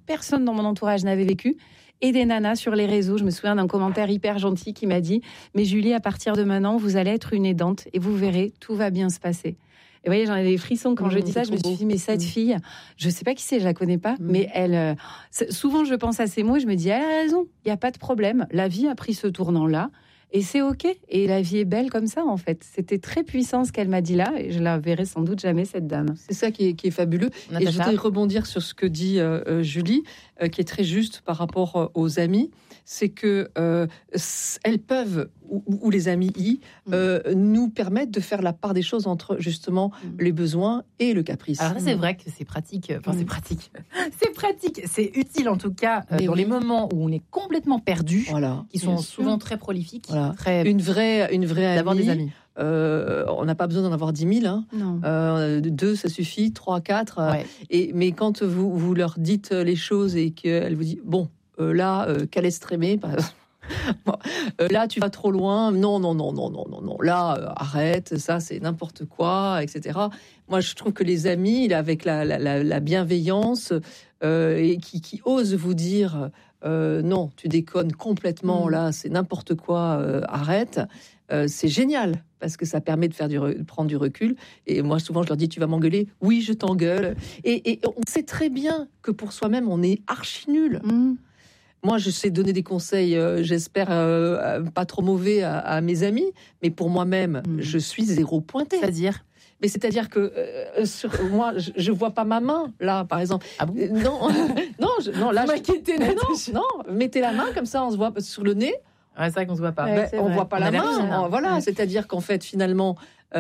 personne dans mon entourage n'avait vécu. Et des nanas sur les réseaux. Je me souviens d'un commentaire hyper gentil qui m'a dit « Mais Julie, à partir de maintenant, vous allez être une aidante et vous verrez, tout va bien se passer. » Et vous voyez, j'en ai des frissons quand je dis ça. Je me suis dit « Mais cette fille, je ne sais pas qui c'est, je la connais pas. Mais elle, souvent, je pense à ces mots et je me dis « Elle a raison, il n'y a pas de problème. La vie a pris ce tournant-là. » Et c'est OK. Et la vie est belle comme ça, en fait. C'était très puissant ce qu'elle m'a dit là. Et je la verrai sans doute jamais, cette dame. C'est ça qui est fabuleux. Et je voudrais rebondir sur ce que dit Julie, qui est très juste par rapport aux amis. C'est que elles peuvent, ou les amis nous permettent de faire la part des choses entre, justement, les besoins et le caprice. Alors c'est vrai que c'est pratique. Enfin, c'est pratique. C'est pratique. C'est utile, en tout cas, dans les moments où on est complètement perdu, qui sont souvent très prolifiques. Voilà. Une vraie d'avoir amie, des amis. On n'a pas besoin d'en avoir 10 000. Hein. 2, ça suffit. 3, 4. Mais quand vous leur dites les choses et qu'elle vous dit bon, là, qu'elle est extrémée, là, tu vas trop loin. Non. Là, arrête. Ça, c'est n'importe quoi, etc. Moi, je trouve que les amis, avec la bienveillance et qui osent vous dire non, tu déconnes complètement. Là, c'est n'importe quoi. Arrête. C'est génial parce que ça permet de prendre du recul. Et moi, souvent, je leur dis, tu vas m'engueuler. Oui, je t'engueule. Et on sait très bien que pour soi-même, on est archi nul. Moi, je sais donner des conseils, j'espère pas trop mauvais à mes amis, mais pour moi-même, je suis zéro pointé. C'est-à-dire que moi, je vois pas ma main là, par exemple. Ah bon non, là, mettez la main comme ça, on se voit sur le nez. Ouais, c'est vrai qu'on se voit pas. On voit pas la main. Voilà, c'est-à-dire qu'en fait, finalement,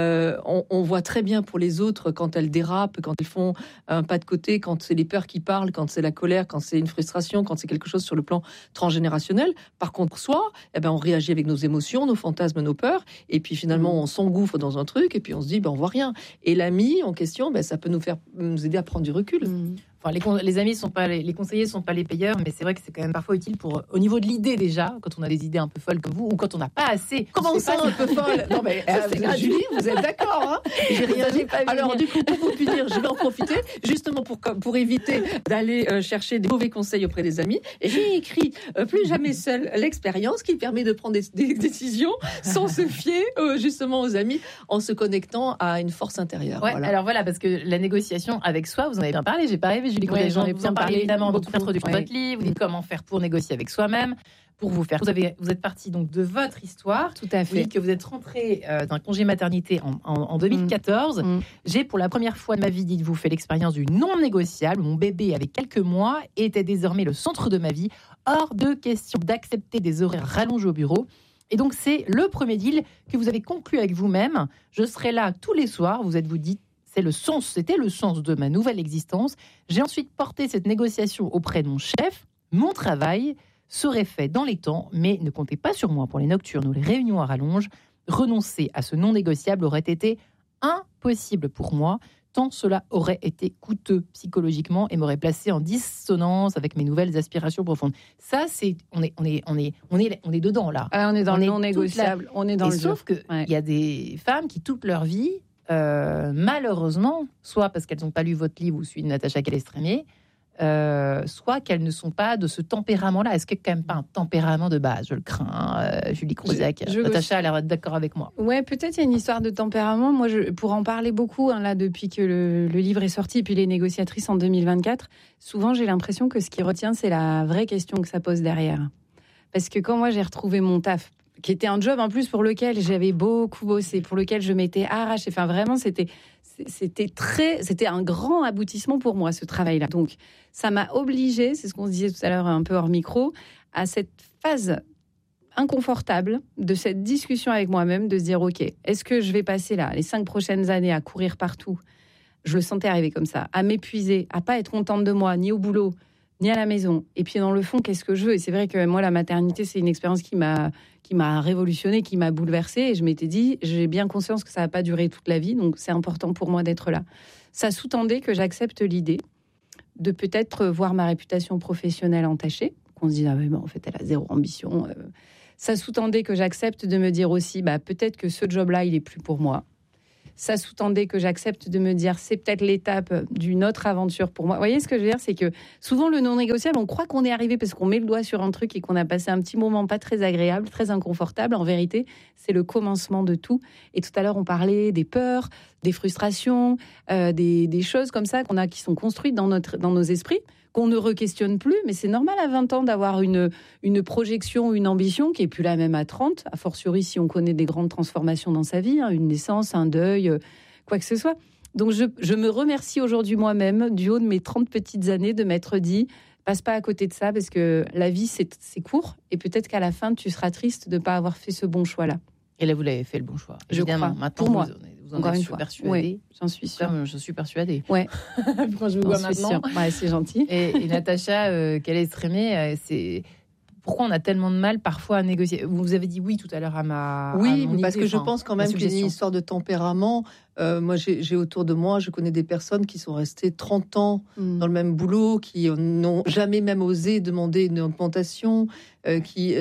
on voit très bien pour les autres quand elles dérapent, quand elles font un pas de côté, quand c'est les peurs qui parlent, quand c'est la colère, quand c'est une frustration, quand c'est quelque chose sur le plan transgénérationnel. Par contre, soi, on réagit avec nos émotions, nos fantasmes, nos peurs, et puis finalement, on s'engouffre dans un truc, et puis on se dit, on voit rien. Et l'ami en question, ça peut nous aider à prendre du recul. Enfin, les amis sont pas les conseillers sont pas les payeurs, mais c'est vrai que c'est quand même parfois utile au niveau de l'idée déjà, quand on a des idées un peu folles comme vous, ou quand on n'a pas assez. Comment ça, un peu folle? Non mais Julie, vous êtes d'accord, hein? J'ai rien dit. Alors du coup, pour vous punir, je vais en profiter justement pour éviter d'aller chercher des mauvais conseils auprès des amis. Et j'ai écrit Plus jamais seul, l'expérience qui permet de prendre des décisions sans se fier justement aux amis, en se connectant à une force intérieure. Ouais, voilà. Alors voilà, parce que la négociation avec soi, vous en avez bien parlé, j'ai pas rêvé. Julie, j'en ai bien parlé évidemment dans toute l'introduction de votre livre. Vous dites comment faire pour négocier avec soi-même, pour vous faire. Vous êtes parti donc de votre histoire. Tout à fait. Vous dites que vous êtes rentrée d'un congé maternité en 2014. J'ai pour la première fois de ma vie, dites-vous, fait l'expérience du non négociable. Mon bébé avait quelques mois et était désormais le centre de ma vie. Hors de question d'accepter des horaires rallongés au bureau. Et donc c'est le premier deal que vous avez conclu avec vous-même. Je serai là tous les soirs. Vous dit. C'était le sens de ma nouvelle existence. J'ai ensuite porté cette négociation auprès de mon chef. Mon travail serait fait dans les temps, mais ne comptez pas sur moi pour les nocturnes ou les réunions à rallonge. Renoncer à ce non négociable aurait été impossible pour moi, tant cela aurait été coûteux psychologiquement et m'aurait placé en dissonance avec mes nouvelles aspirations profondes. Ça, on est dedans là. On est dans le non négociable. On est dans le sauf que il y a des femmes qui toute leur vie malheureusement, soit parce qu'elles n'ont pas lu votre livre ou celui de Natacha Calestrémé, soit qu'elles ne sont pas de ce tempérament-là. Est-ce qu'il n'y a quand même pas un tempérament de base? Je le crains, Julie Crouzac. Natacha a l'air d'être d'accord avec moi. Ouais, peut-être il y a une histoire de tempérament. Moi, pour en parler beaucoup, là, depuis que le livre est sorti, et puis Les Négociatrices en 2024, souvent j'ai l'impression que ce qui retient, c'est la vraie question que ça pose derrière. Parce que quand moi j'ai retrouvé mon taf, qui était un job en plus pour lequel j'avais beaucoup bossé, pour lequel je m'étais arrachée. Enfin, vraiment, c'était un grand aboutissement pour moi, ce travail-là. Donc, ça m'a obligée, c'est ce qu'on se disait tout à l'heure un peu hors micro, à cette phase inconfortable de cette discussion avec moi-même, de se dire, OK, est-ce que je vais passer là, les 5 prochaines années à courir partout? Je le sentais arriver comme ça, à m'épuiser, à pas être contente de moi, ni au boulot, ni à la maison. Et puis dans le fond, qu'est-ce que je veux? Et c'est vrai que moi, la maternité, c'est une expérience qui m'a révolutionnée, qui m'a bouleversée. Et je m'étais dit, j'ai bien conscience que ça va pas durer toute la vie, donc c'est important pour moi d'être là. Ça sous-tendait que j'accepte l'idée de peut-être voir ma réputation professionnelle entachée, qu'on se dise, ah mais bon, en fait, elle a zéro ambition. Ça sous-tendait que j'accepte de me dire aussi, peut-être que ce job-là, il est plus pour moi. ça sous-tendait que j'accepte de me dire c'est peut-être l'étape d'une autre aventure pour moi. Vous voyez ce que je veux dire, c'est que souvent le non négociable, on croit qu'on est arrivé parce qu'on met le doigt sur un truc et qu'on a passé un petit moment pas très agréable, très inconfortable. En vérité, c'est le commencement de tout. Et tout à l'heure, on parlait des peurs, des frustrations, des choses comme ça qui sont construites dans nos esprits, qu'on ne re-questionne plus, mais c'est normal à 20 ans d'avoir une projection, une ambition qui est plus la même à 30, a fortiori si on connaît des grandes transformations dans sa vie, une naissance, un deuil, quoi que ce soit. Donc je me remercie aujourd'hui moi-même, du haut de mes 30 petites années, de m'être dit, passe pas à côté de ça, parce que la vie c'est court, et peut-être qu'à la fin tu seras triste de ne pas avoir fait ce bon choix-là. Et là, vous l'avez fait le bon choix. Je crois. Maintenant, pour moi. Vous en êtes persuadée. Oui, j'en suis sûre. Je suis persuadée. Ouais. Quand je vous vois maintenant. Ouais, c'est gentil. Et Natacha Calais-Strémé, c'est pourquoi on a tellement de mal parfois à négocier. Vous avez dit oui tout à l'heure à ma. Oui, à mon parce idée, que je pense quand même qu'il y a une histoire de tempérament. Moi, j'ai autour de moi, je connais des personnes qui sont restées 30 ans dans le même boulot, qui n'ont jamais même osé demander une augmentation, qui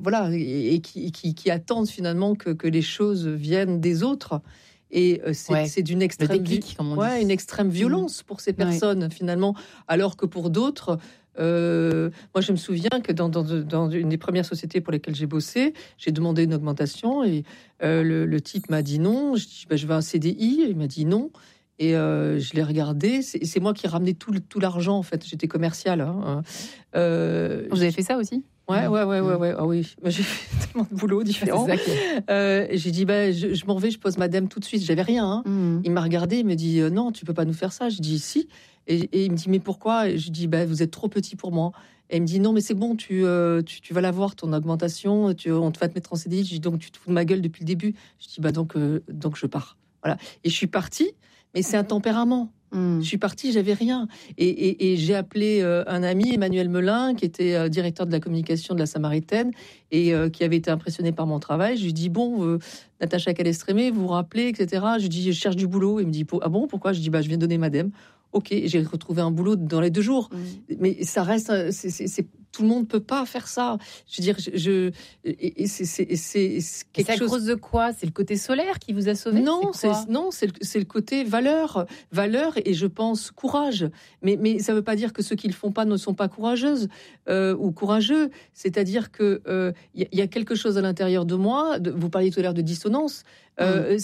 attendent finalement que les choses viennent des moi c'est d'une extrême, une extrême violence pour ces personnes finalement, alors que pour d'autres. Moi, je me souviens que dans une des premières sociétés pour lesquelles j'ai bossé, j'ai demandé une augmentation et le type m'a dit non. Je dis je veux un CDI. Il m'a dit non. Et je l'ai regardé. C'est moi qui ramenais tout l'argent en fait. J'étais commerciale. Vous avez fait ça aussi? Ouais. Ah oui, j'ai fait tellement de boulot différent. J'ai dit je m'en vais, je pose madame tout de suite. J'avais rien. Il m'a regardé, il me dit non, tu peux pas nous faire ça. Je dis si. Et il me dit mais pourquoi? Et je dis vous êtes trop petit pour moi. Et il me dit non mais c'est bon, tu vas l'avoir ton augmentation, on va te mettre en CDI. Je dis donc tu te fous de ma gueule depuis le début. Je dis donc je pars. Voilà. Et je suis partie. Mais c'est un tempérament. Je suis partie, j'avais rien. Et j'ai appelé un ami, Emmanuel Melin, qui était directeur de la communication de la Samaritaine et qui avait été impressionné par mon travail. Je lui dis Natacha Calais-Strémé, vous vous rappelez, etc. Je lui dis je cherche du boulot. Il me dit ah bon, pourquoi? Je dis je viens donner madame. Ok, j'ai retrouvé un boulot dans les 2 jours. Mais ça reste, tout le monde peut pas faire ça. Je veux dire, c'est quelque chose. À cause de quoi? C'est le côté solaire qui vous a sauvé? Non, c'est le côté valeur, et je pense courage. Mais ça veut pas dire que ceux qui le font pas ne sont pas courageuses ou courageux. C'est-à-dire que y a quelque chose à l'intérieur de moi. Vous parliez tout à l'heure de dissonance. Qui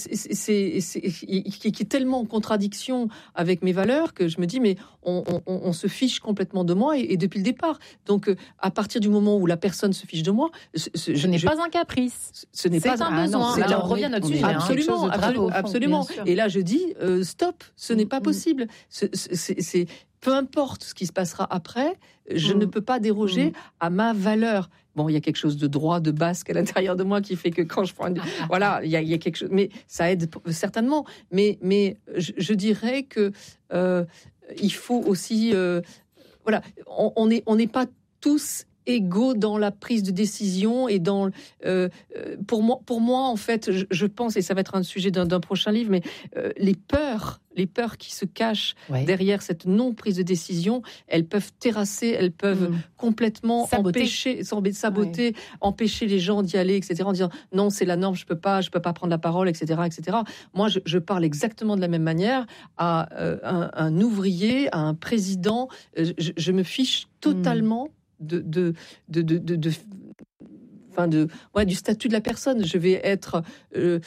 est tellement en contradiction avec mes valeurs que je me dis mais on se fiche complètement de moi et depuis le départ. Donc à partir du moment où la personne se fiche de moi, ce n'est pas un caprice, ce n'est pas un besoin. On revient à notre sujet. Absolument. Et là je dis stop, ce n'est pas possible. C'est peu importe ce qui se passera après, je ne peux pas déroger à ma valeur. Bon, il y a quelque chose de droit, de basque à l'intérieur de moi qui fait que quand je prends voilà, il y a quelque chose, mais ça aide certainement. Mais je dirais que il faut aussi, voilà, on n'est pas tous égaux dans la prise de décision et dans pour moi en fait je pense, et ça va être un sujet d'un prochain livre, mais les peurs qui se cachent derrière cette non prise de décision, elles peuvent terrasser, elles peuvent complètement saboter, empêcher les gens d'y aller, etc., en disant non, c'est la norme, je peux pas prendre la parole, etc. Moi je parle exactement de la même manière à un ouvrier, à un président. Je me fiche totalement du statut de la personne. Je vais être je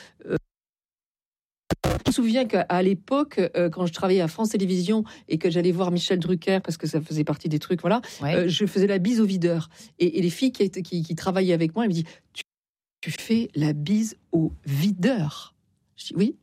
me souviens qu'à l'époque, quand je travaillais à France Télévisions et que j'allais voir Michel Drucker, parce que ça faisait partie des trucs, je faisais la bise au videur. Et les filles qui travaillaient avec moi, elles me disent tu fais la bise au videur? Je dis oui.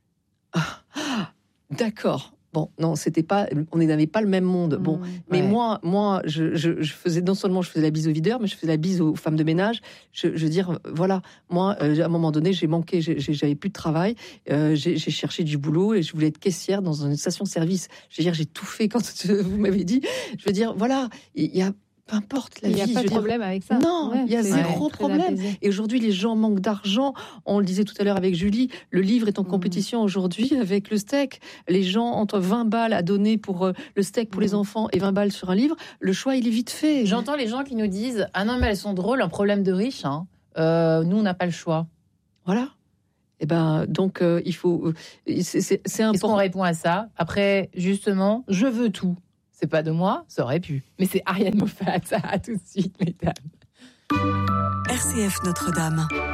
D'accord. Bon, non, c'était pas, on n'avait pas le même monde. Bon, mais moi, je faisais, non seulement je faisais la bise au videur, mais je faisais la bise aux femmes de ménage. Je veux dire, voilà, moi, à un moment donné, j'ai manqué, j'avais plus de travail, j'ai cherché du boulot et je voulais être caissière dans une station-service. Je veux dire, j'ai tout fait quand vous m'avez dit. Je veux dire, voilà, il y a peu importe la vie. Il n'y a pas de problème avec ça. Non, il y a zéro problème. Et aujourd'hui, les gens manquent d'argent. On le disait tout à l'heure avec Julie, le livre est en compétition aujourd'hui avec le steak. Les gens, entre 20 balles à donner pour le steak pour les enfants et 20 balles sur un livre, le choix, il est vite fait. J'entends les gens qui nous disent « Ah non, mais elles sont drôles, un problème de riche. Nous, on n'a pas le choix. » Voilà. Et donc il faut. C'est important. Est-ce qu'on répond à ça? Après, justement, je veux tout. C'est pas de moi, ça aurait pu. Mais c'est Ariane Moffat. À tout de suite, mesdames. RCF Notre-Dame.